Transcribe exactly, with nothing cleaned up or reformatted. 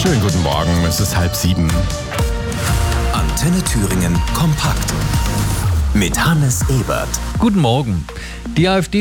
Schönen guten Morgen, es ist halb sieben. Antenne Thüringen kompakt mit Hannes Ebert. Guten Morgen. Die AfD